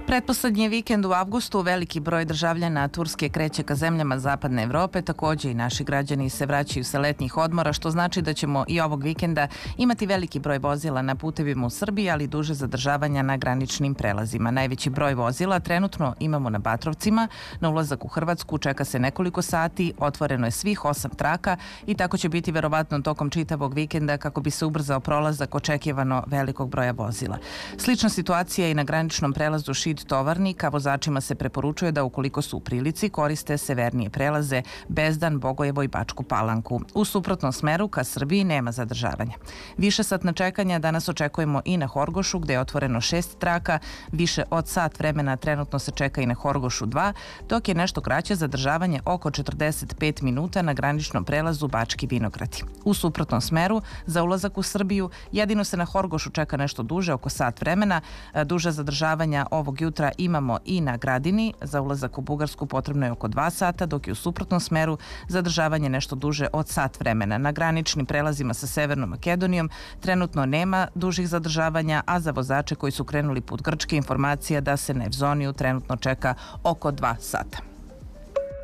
Pretposlednji vikend u avgustu veliki broj državljana Turske kreće ka zemljama Zapadne Evrope, takođe i naši građani se vraćaju sa letnjih odmora, što znači da ćemo i ovog vikenda imati veliki broj vozila na putevima u Srbiji, ali i duže zadržavanja na graničnim prelazima. Najveći broj vozila trenutno imamo na Batrovcima, na ulazak u Hrvatsku čeka se nekoliko sati, otvoreno je svih 8 traka i tako će biti verovatno tokom čitavog vikenda kako bi se ubrzao prolazak očekivano velikog broja vozila. Slična situacija je i na graničnom prelazu Šid Tovarnik, a vozačima se preporučuje da ukoliko su u prilici koriste severnije prelaze Bezdan, Bogojevo i Bačku Palanku. U suprotnom smeru ka Srbiji nema zadržavanja. Višesatna čekanja danas očekujemo i na Horgošu gde je otvoreno 6 traka, više od sat vremena trenutno se čeka i na Horgošu 2, dok je nešto kraće zadržavanje oko 45 minuta na graničnom prelazu Bački Vinogradi. U suprotnom smeru za ulazak u Srbiju jedino se na Horgošu čeka nešto duže, oko sat vremena. Duže zadržavanja ovog jutra imamo i na Gradini. Za ulazak u Bugarsku potrebno je oko 2 sata, dok je u suprotnom smeru zadržavanje nešto duže od sat vremena. Na graničnim prelazima sa Severnom Makedonijom trenutno nema dužih zadržavanja, a za vozače koji su krenuli put Grčke informacija da se na Evzoniju trenutno čeka oko 2 sata.